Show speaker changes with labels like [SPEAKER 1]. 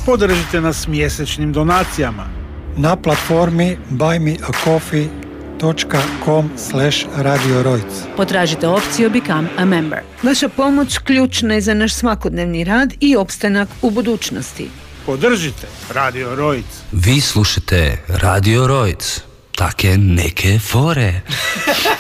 [SPEAKER 1] Podržite nas mjesečnim donacijama
[SPEAKER 2] na platformi buymeacoffee.com/Radio Rojc.
[SPEAKER 3] Potražite opciju Become a Member. Vaša pomoć ključna je za naš svakodnevni rad i opstanak u budućnosti.
[SPEAKER 1] Podržite Radio Rojc.
[SPEAKER 4] Vi slušate Radio Rojc. Take neke fore.